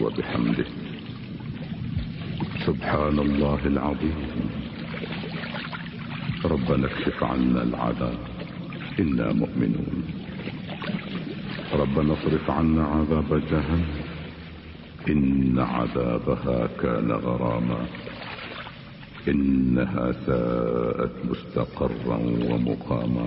وبحمده. سبحان الله العظيم. ربنا اكشف عنا العذاب إنا مؤمنون. ربنا اصرف عنا عذاب جهنم إن عذابها كان غراما إنها ساءت مستقرا ومقاما.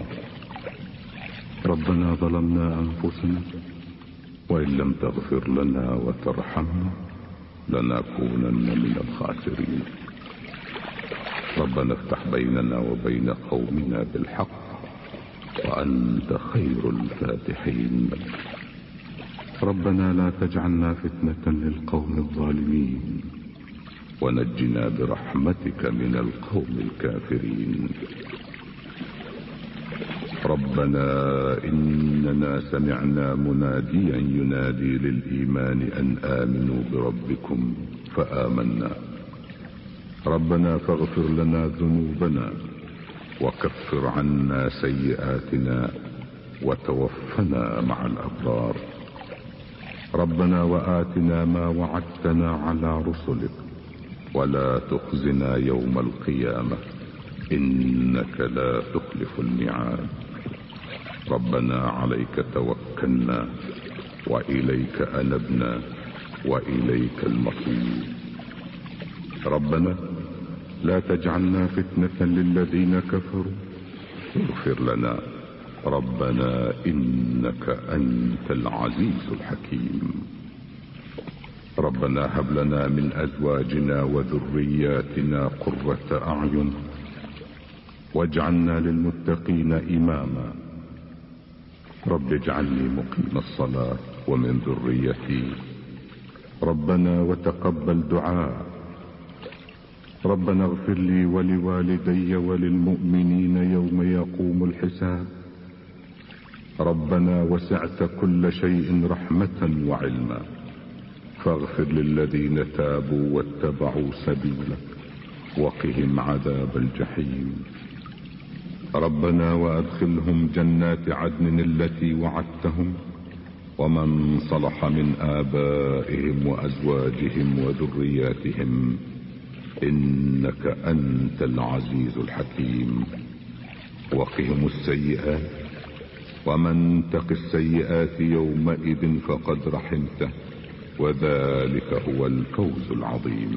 ربنا ظلمنا أنفسنا وإن لم تغفر لنا وترحمنا لنكونن من الخاسرين. ربنا افتح بيننا وبين قومنا بالحق وأنت خير الفاتحين. ربنا لا تجعلنا فتنة للقوم الظالمين ونجنا برحمتك من القوم الكافرين. ربنا إننا سمعنا مناديا ينادي للإيمان أن آمنوا بربكم فآمنا. ربنا فاغفر لنا ذنوبنا وكفر عنا سيئاتنا وتوفنا مع الأبرار. ربنا وآتنا ما وعدتنا على رسلك ولا تخزنا يوم القيامة إنك لا تخلف الميعاد. ربنا عليك توكلنا وإليك أنبنا وإليك المصير. ربنا لا تجعلنا فتنة للذين كفروا اغفر لنا. ربنا إنك أنت العزيز الحكيم. ربنا هب لنا من أزواجنا وذرياتنا قرة أعين واجعلنا للمتقين إماما. رب اجعلني مقيم الصلاة ومن ذريتي. ربنا وتقبل دعاء. ربنا اغفر لي ولوالدي وللمؤمنين يوم يقوم الحساب. ربنا وسعت كل شيء رحمة وعلما فاغفر للذين تابوا واتبعوا سبيلك وقهم عذاب الجحيم. ربنا وأدخلهم جنات عدن التي وعدتهم ومن صلح من آبائهم وأزواجهم وذرياتهم إنك أنت العزيز الحكيم. وقهم السيئات ومن تق السيئات يومئذ فقد رحمته وذلك هو الفوز العظيم.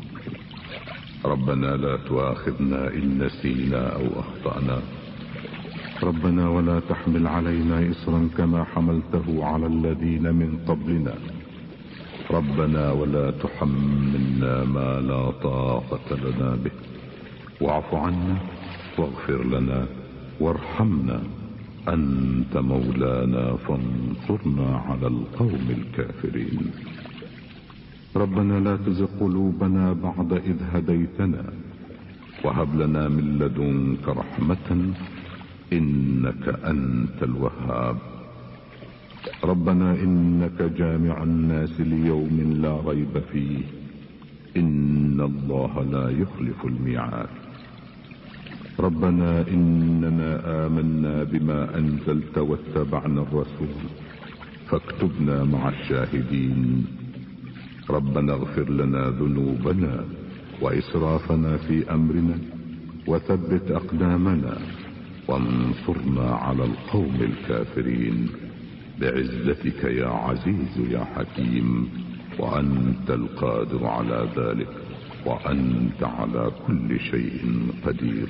ربنا لا تؤاخذنا إن نسينا أو أخطأنا. ربنا ولا تحمل علينا إصرا كما حملته على الذين من قبلنا. ربنا ولا تحملنا ما لا طاقة لنا به واعف عنا واغفر لنا وارحمنا أنت مولانا فانصرنا على القوم الكافرين. ربنا لا تزغ قلوبنا بعد إذ هديتنا وهب لنا من لدنك رحمة إنك أنت الوهاب. ربنا إنك جامع الناس ليوم لا ريب فيه إن الله لا يخلف الميعاد. ربنا إننا آمنا بما أنزلت واتبعنا الرسول فاكتبنا مع الشاهدين. ربنا اغفر لنا ذنوبنا وإسرافنا في أمرنا وثبت أقدامنا وانصرنا على القوم الكافرين بعزتك يا عزيز يا حكيم. وأنت القادر على ذلك وأنت على كل شيء قدير.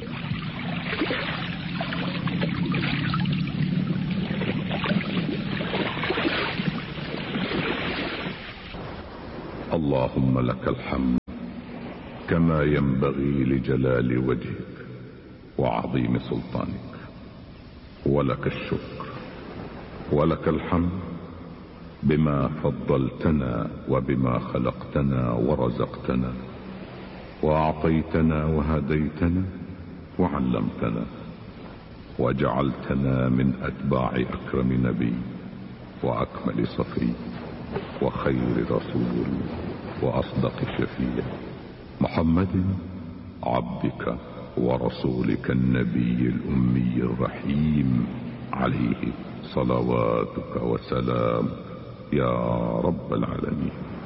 اللهم لك الحمد كما ينبغي لجلال وجهك وعظيم سلطانك، ولك الشكر ولك الحمد بما فضلتنا وبما خلقتنا ورزقتنا وأعطيتنا وهديتنا وعلمتنا وجعلتنا من أتباع أكرم نبي وأكمل صفي وخير رسول وأصدق شفيع محمد عبدك ورسولك النبي الأمي الرحيم عليه صلواتك وسلام يا رب العالمين.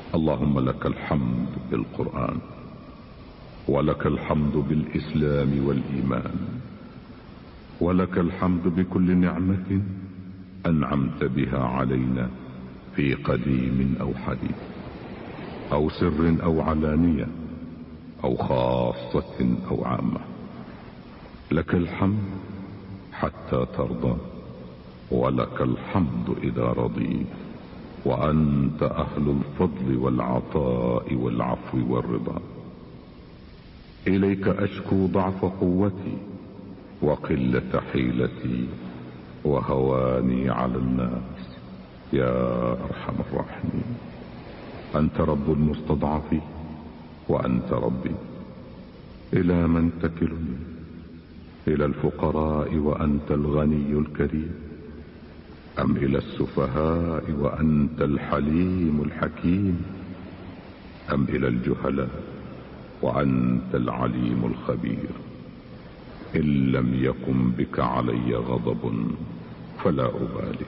اللهم لك الحمد بالقرآن، ولك الحمد بالإسلام والإيمان، ولك الحمد بكل نعمة أنعمت بها علينا في قديم أو حديث، أو سر أو علانية، أو خاصة أو عامة. لك الحمد حتى ترضى، ولك الحمد إذا رضيت، وأنت أهل الفضل والعطاء والعفو والرضا. إليك أشكو ضعف قوتي وقلة حيلتي وهواني على الناس يا أرحم الراحمين. أنت رب المستضعفين وأنت ربي. إلى من تكلني؟ إلى الفقراء وأنت الغني الكريم، أم إلى السفهاء وأنت الحليم الحكيم، أم إلى الجهلاء وأنت العليم الخبير؟ إن لم يكن بك علي غضب فلا أبالي،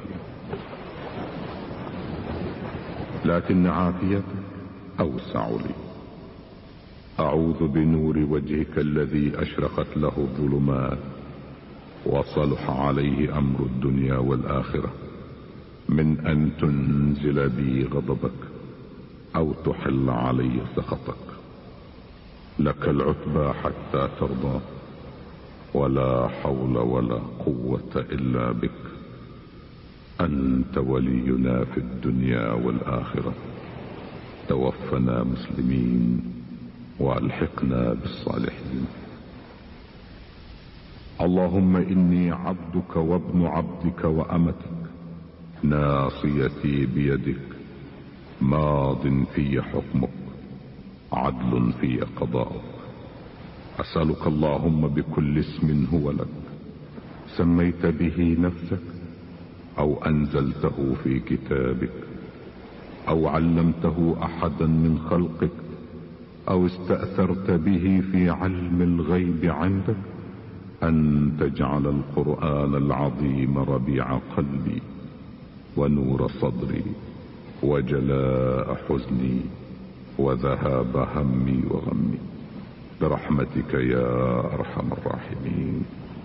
لكن عافيتك أوسع لي. أعوذ بنور وجهك الذي أشرقت له الظلمات وصلح عليه أمر الدنيا والآخرة من أن تنزل بي غضبك أو تحل علي سخطك. لك العتبى حتى ترضى، ولا حول ولا قوة إلا بك. أنت ولينا في الدنيا والآخرة. توفنا مسلمين وألحقنا بالصالحين. اللهم إني عبدك وابن عبدك وأمتك، ناصيتي بيدك، ماض في حكمك، عدل في قضاؤك. أسألك اللهم بكل اسم هو لك سميت به نفسك، أو أنزلته في كتابك، أو علمته أحدا من خلقك، أو استأثرت به في علم الغيب عندك، أن تجعل القرآن العظيم ربيع قلبي ونور صدري وجلاء حزني وذهاب همي وغمي برحمتك يا أرحم الراحمين.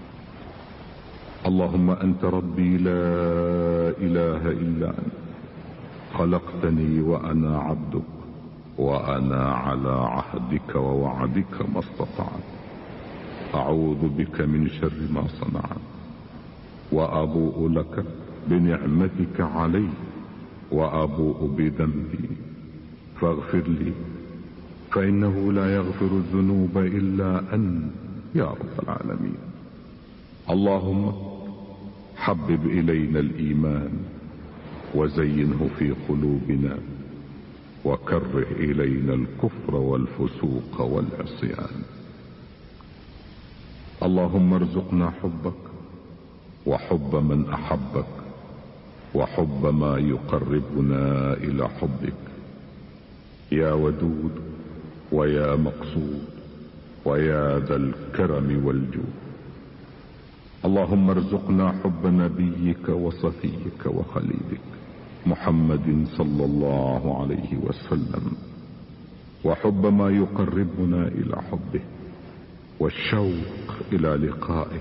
اللهم أنت ربي لا إله إلا أنت، خلقتني وأنا عبدك، وأنا على عهدك ووعدك ما استطعت. أعوذ بك من شر ما صنعت، وأبوء لك بنعمتك علي، وأبوء بذنبي فاغفر لي، فإنه لا يغفر الذنوب إلا أنت يا رب العالمين. اللهم حبب إلينا الإيمان وزينه في قلوبنا، وكره إلينا الكفر والفسوق والعصيان. اللهم ارزقنا حبك وحب من أحبك، وحب ما يقربنا إلى حبك يا ودود ويا مقصود ويا ذا الكرم والجود. اللهم ارزقنا حب نبيك وصفيك وخليلك محمد صلى الله عليه وسلم، وحب ما يقربنا إلى حبه، والشوق إلى لقائه،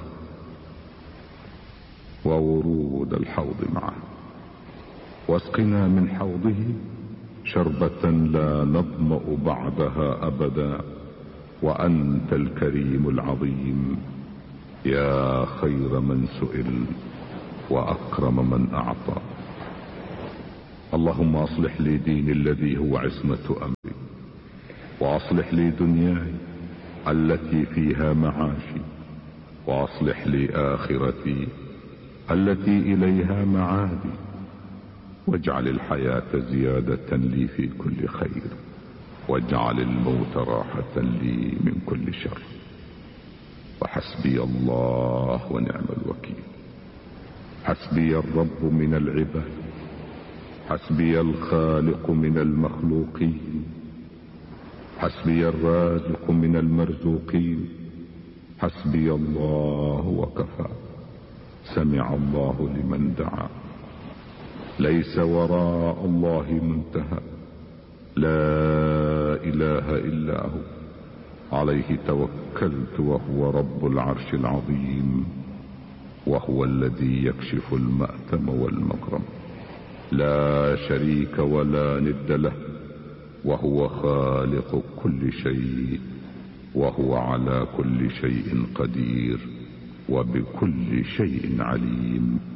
وورود الحوض معه. واسقنا من حوضه شربة لا نظمأ بعدها أبدا، وأنت الكريم العظيم يا خير من سئل وأكرم من أعطى. اللهم أصلح لي ديني الذي هو عصمة أمري، وأصلح لي دنياي التي فيها معاشي، وأصلح لي آخرتي التي إليها معادي، واجعل الحياة زيادة لي في كل خير، واجعل الموت راحة لي من كل شر. وحسبي الله ونعم الوكيل. حسبي الرب من العباد، حسبي الخالق من المخلوقين، حسبي الرازق من المرزوقين. حسبي الله وكفى. سمع الله لمن دعا. ليس وراء الله منتهى، لا إله إلا هو، عليه توكلت وهو رب العرش العظيم، وهو الذي يكشف المأثم والمكرم، لا شريك ولا ند له، وهو خالق كل شيء، وهو على كل شيء قدير، وبكل شيء عليم.